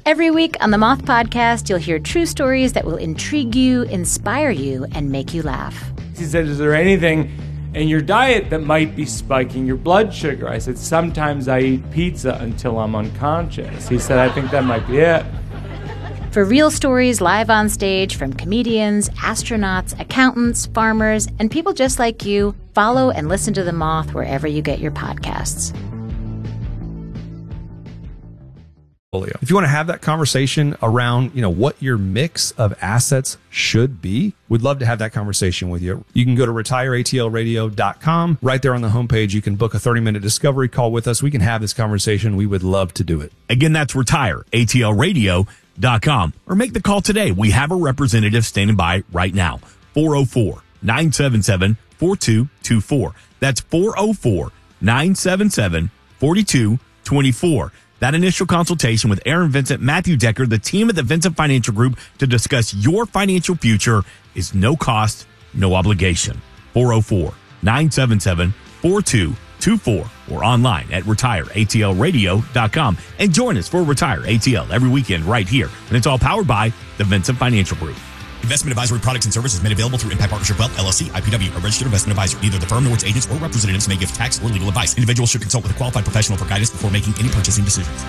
Every week on the Moth Podcast, you'll hear true stories that will intrigue you, inspire you, and make you laugh. He said, is there anything in your diet that might be spiking your blood sugar? I said, sometimes I eat pizza until I'm unconscious. He said, I think that might be it. For real stories live on stage from comedians, astronauts, accountants, farmers, and people just like you, follow and listen to The Moth wherever you get your podcasts. If you want to have that conversation around, what your mix of assets should be, we'd love to have that conversation with you. You can go to retireatlradio.com. Right there on the homepage, you can book a 30-minute discovery call with us. We can have this conversation. We would love to do it. Again, that's retireatlradio.com. Or make the call today. We have a representative standing by right now. 404-977-4224. That's 404-977-4224. That initial consultation with Aaron Vincent, Matthew Decker, the team at the Vincent Financial Group to discuss your financial future is no cost, no obligation. 404-977-4224 or online at retireatlradio.com. And join us for Retire ATL every weekend right here. And it's all powered by the Vincent Financial Group. Investment advisory products and services made available through Impact Partnership Wealth, LLC, IPW, a registered investment advisor. Neither the firm nor its agents or representatives may give tax or legal advice. Individuals should consult with a qualified professional for guidance before making any purchasing decisions.